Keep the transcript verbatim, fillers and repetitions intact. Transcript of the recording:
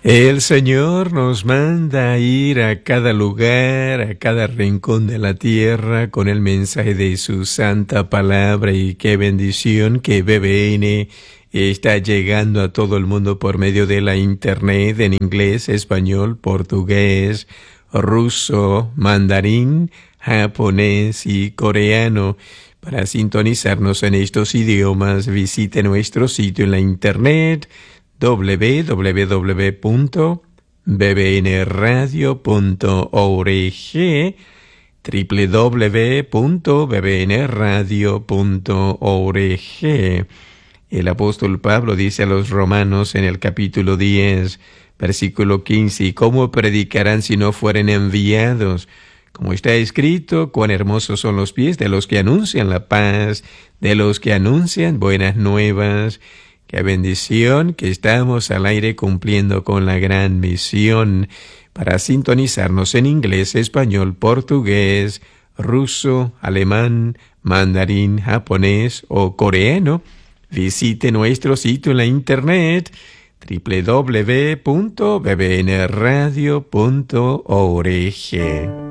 El Señor nos manda a ir a cada lugar, a cada rincón de la tierra con el mensaje de su santa palabra, y qué bendición que B B N está llegando a todo el mundo por medio de la internet en inglés, español, portugués, ruso, mandarín, japonés y coreano. Para sintonizarnos en estos idiomas, visite nuestro sitio en la internet doble u doble u doble u punto b b n radio punto org, doble u doble u doble u punto b b n radio punto org. El apóstol Pablo dice a los romanos en el capítulo diez, versículo quince, ¿y cómo predicarán si no fueren enviados? Como está escrito, cuán hermosos son los pies de los que anuncian la paz, de los que anuncian buenas nuevas. Qué bendición que estamos al aire cumpliendo con la gran misión. Para sintonizarnos en inglés, español, portugués, ruso, alemán, mandarín, japonés o coreano, visite nuestro sitio en la internet doble u doble u doble u punto b b n radio punto org.